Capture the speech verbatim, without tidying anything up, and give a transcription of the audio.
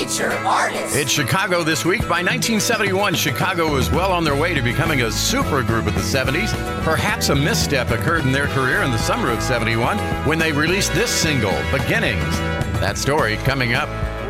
Feature Artist. It's Chicago this week. By nineteen seventy-one, Chicago was well on their way to becoming a supergroup of the seventies. Perhaps a misstep occurred in their career in the summer of seventy-one when they released this single, Beginnings. That story coming up.